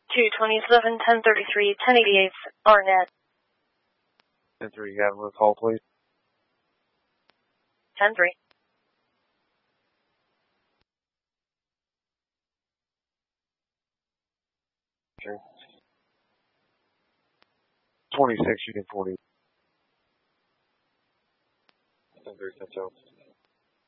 227, 1033, 1088, Arnett. 10-3, you have a call, please. 10-3. Sure. 26, you can 40. 10-3, that's all.